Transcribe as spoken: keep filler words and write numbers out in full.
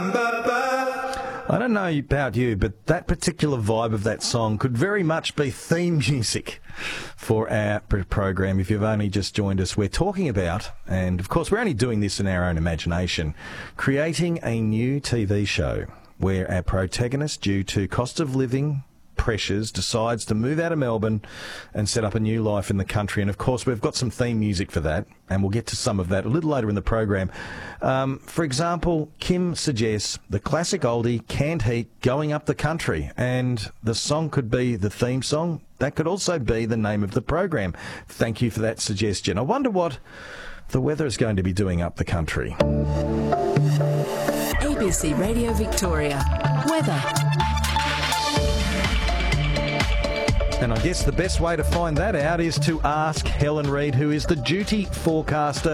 I don't know about you, but that particular vibe of that song could very much be theme music for our pr- program. If you've only just joined us, we're talking about, and of course we're only doing this in our own imagination, creating a new T V show where our protagonist, due to cost of living pressures, decides to move out of Melbourne and set up a new life in the country. And of course we've got some theme music for that, and we'll get to some of that a little later in the program. Um, for example, Kim suggests the classic oldie Canned Heat, Going Up the Country, and the song could be the theme song. That could also be the name of the program. Thank you for that suggestion. I wonder what the weather is going to be doing up the country. A B C Radio Victoria. Weather. And I guess the best way to find that out is to ask Helen Reid, who is the duty forecaster